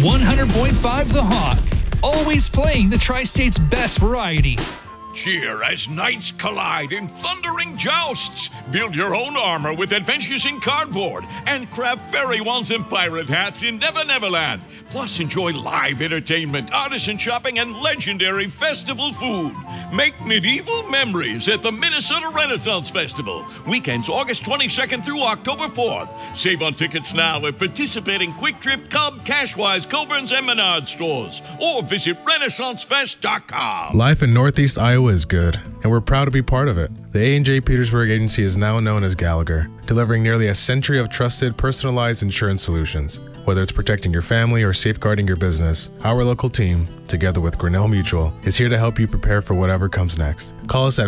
100.5 The Hawk. Always playing the Tri-State's best variety. Cheer as knights collide in thundering jousts. Build your own armor with adventures in cardboard and craft fairy wands and pirate hats in Never Neverland. Plus, enjoy live entertainment, artisan shopping, and legendary festival food. Make medieval memories at the Minnesota Renaissance Festival. Weekends August 22nd through October 4th. Save on tickets now at participating Quick Trip, Cub, Cashwise, Coburn's, and Menard stores. Or visit RenaissanceFest.com. Life in Northeast Iowa is good, and we're proud to be part of it. The A&J Petersburg Agency is now known as Gallagher, delivering nearly a century of trusted, personalized insurance solutions. Whether it's protecting your family or safeguarding your business, our local team, together with Grinnell Mutual, is here to help you prepare for whatever comes next. Call us at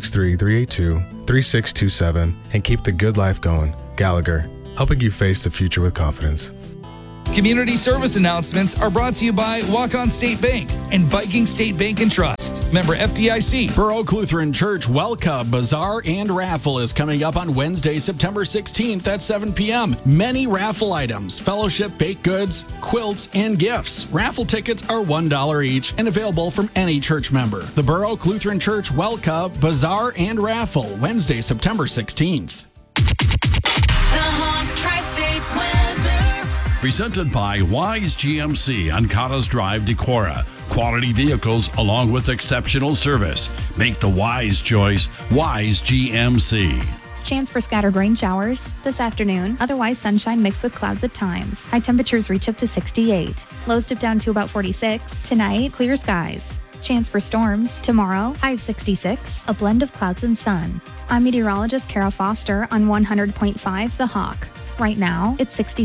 563-382-3627 and keep the good life going. Gallagher, helping you face the future with confidence. Community service announcements are brought to you by Walk-On State Bank and Viking State Bank and Trust. Member FDIC. Burr Oak Lutheran Church Welka Bazaar and Raffle is coming up on Wednesday, September 16th at 7 p.m. Many raffle items, fellowship, baked goods, quilts, and gifts. Raffle tickets are $1 each and available from any church member. The Burr Oak Lutheran Church Welka Bazaar and Raffle, Wednesday, September 16th. The Hawk Tri-State weather. Presented by Wise GMC on Cottas Drive, Decorah. Quality vehicles along with exceptional service. Make the wise choice, Wise GMC. Chance for scattered rain showers this afternoon. Otherwise, sunshine mixed with clouds at times. High temperatures reach up to 68. Lows dip down to about 46. Tonight, clear skies. Chance for storms tomorrow, high of 66. A blend of clouds and sun. I'm meteorologist Kara Foster on 100.5 The Hawk. Right now, it's 60.